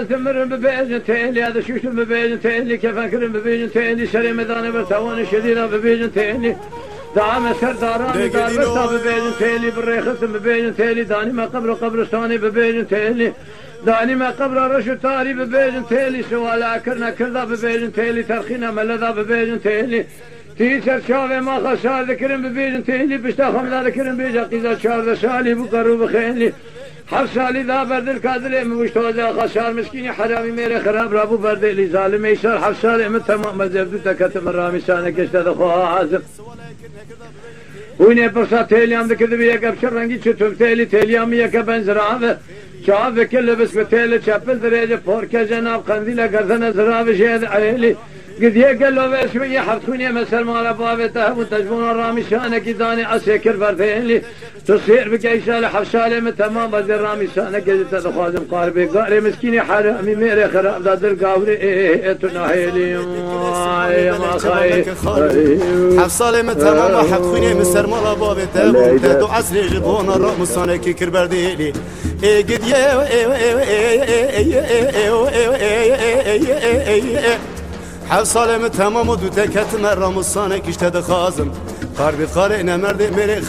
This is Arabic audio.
تمر ببيجن تيلي هذا شوش ببيجن تيلي كيف أكرم ببيجن تيلي شري ميدان برتوان شدينا ببيجن تيلي دعم سرداران دار برتا ببيجن تيلي بالريخت ببيجن تيلي داني ما قبر قبرستاني ببيجن تيلي داني ما قبر رشو تاري ببيجن تيلي سوالا كرنا كردا ببيجن تيلي ترخينا ملدا ببيجن تيلي تيسر شاوه ما خسار ذكرن ببيجن تيلي بشتا خمدا ذكرن بيجا قيزا شاوه سالي بقرو بخيلي حفصالي ذا برد الكادر مشتوزا خسار مسكيني حرامي ميري خراب رابو برد اللي ظالم يسار حفصالي من تمام مزبدو تكتم الرامي سانك اشتد خواه عازم ويني برصا تيليام ذكر بيك ابشر رنگي چطور تيليام يك بنزراوه شاف كل بس بتيلي چپل دريجه پوركه جناب قنديله گردن زراوه شهد عيلي قد يقل له باسمي حفتوني مسر مال بابته وتجبون الرامي شانك داني اسكر برديلي تصير بكيسال حفصالي من تمام بدر الرامي شانك جت تخازم قاربي قاري مسكيني حرامي ميري خراب دادر قاوري تناهيلي يا ما خاي حفصالي من تمام حفتوني مسر مال بابته وتدو عسري جبون الرامي شانك كر برديلي قد حفصالي من تمام ودو تكت مرام الصانك اشتد خازم قاربي قارئنا مرد ميري